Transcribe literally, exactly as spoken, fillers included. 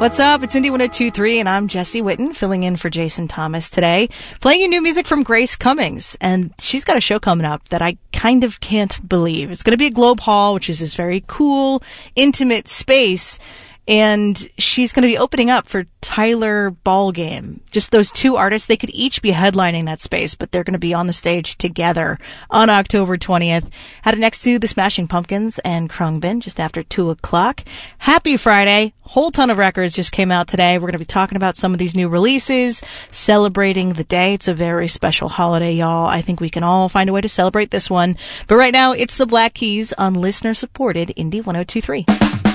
What's up? It's Indie one oh two point three, and I'm Jesse Witten, filling in for Jason Thomas today, playing you new music from Grace Cummings. And she's got a show coming up that I kind of can't believe. It's going to be at Globe Hall, which is this very cool, intimate space. And she's going to be opening up for Tyler Ballgame. Just those two artists, they could each be headlining that space, but they're going to be on the stage together on October twentieth. Had it next to the Smashing Pumpkins and Khruangbin just after two o'clock. Happy Friday. Whole ton of records just came out today. We're going to be talking about some of these new releases, celebrating the day. It's a very special holiday, y'all. I think we can all find a way to celebrate this one. But right now, it's the Black Keys on listener-supported Indie one oh two point three.